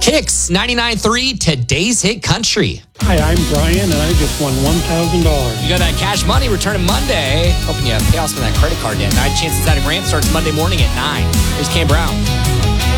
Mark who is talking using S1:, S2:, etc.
S1: Kicks 99.3, today's hit country.
S2: Hi, I'm Brian, and I just won $1,000.
S1: You got that cash money returning Monday. Hoping you pay off some of that credit card debt. 9 chances at a grand starts Monday morning at 9. Here's Cam Brown.